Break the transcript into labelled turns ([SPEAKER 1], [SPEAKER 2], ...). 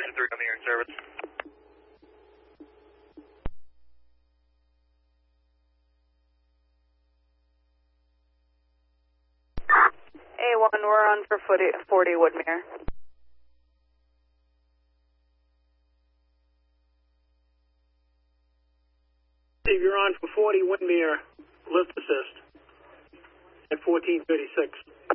[SPEAKER 1] 3, I'm here in service.
[SPEAKER 2] A1, we're on for 40 Woodmere.
[SPEAKER 3] Steve, you're on for 40 Woodmere, lift assist at 1436.